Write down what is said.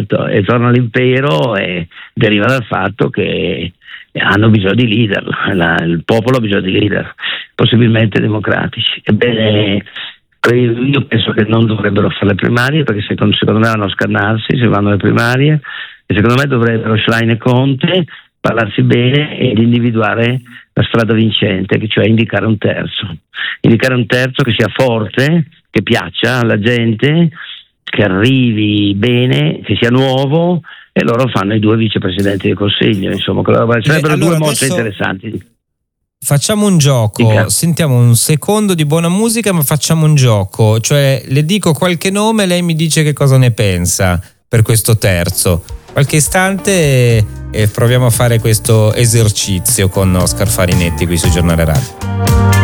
Esatto, e torna all'impero e deriva dal fatto che hanno bisogno di leader, il popolo ha bisogno di leader, possibilmente democratici. Ebbene, io penso che non dovrebbero fare le primarie, perché secondo me vanno a scannarsi se vanno alle primarie, e secondo me dovrebbero Schlein e Conte parlarsi bene ed individuare la strada vincente, che cioè indicare un terzo che sia forte, che piaccia alla gente, che arrivi bene, che sia nuovo, e loro fanno i 2 vicepresidenti del Consiglio, insomma, sarebbero allora 2 mosse adesso interessanti. facciamo un gioco, sentiamo un secondo di buona musica, ma facciamo un gioco, cioè le dico qualche nome e lei mi dice che cosa ne pensa per questo terzo. Qualche istante e proviamo a fare questo esercizio con Oscar Farinetti qui su Giornale Radio.